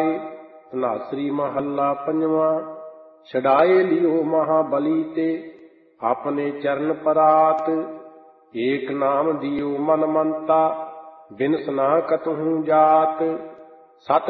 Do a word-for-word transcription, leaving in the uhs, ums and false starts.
ਵਿਚਾਰੇ। ਧਨਾਸਰੀ ਮਹੱਲਾ ਪੰਜਵਾਂ। ਛਡਾਏ ਲਿਓ ਮਹਾਬਲੀ ਤੇ ਆਪਣੇ ਚਰਨ ਪਰਾਤ। ਏਕ ਨਾਮ ਦਿਓ ਮਨ ਮੰਤਾ ਬਿਨਸ ਨਾ ਕਤਹੂੰ ਜਾਤ। ਸਤ